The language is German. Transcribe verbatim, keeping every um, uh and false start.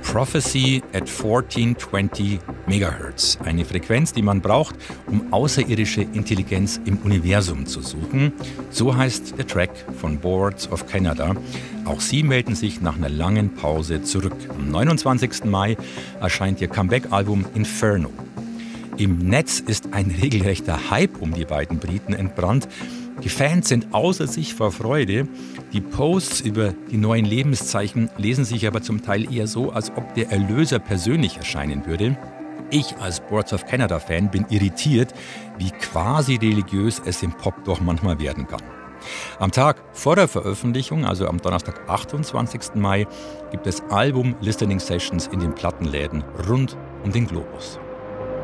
Prophecy at fourteen twenty Megahertz. Eine Frequenz, die man braucht, um außerirdische Intelligenz im Universum zu suchen. So heißt der Track von Boards of Canada. Auch sie melden sich nach einer langen Pause zurück. Am neunundzwanzigsten Mai erscheint ihr Comeback-Album Inferno. Im Netz ist ein regelrechter Hype um die beiden Briten entbrannt. Die Fans sind außer sich vor Freude. Die Posts über die neuen Lebenszeichen lesen sich aber zum Teil eher so, als ob der Erlöser persönlich erscheinen würde. Ich als Boards of Canada-Fan bin irritiert, wie quasi religiös es im Pop doch manchmal werden kann. Am Tag vor der Veröffentlichung, also am Donnerstag, achtundzwanzigsten Mai, gibt es Album-Listening-Sessions in den Plattenläden rund um den Globus.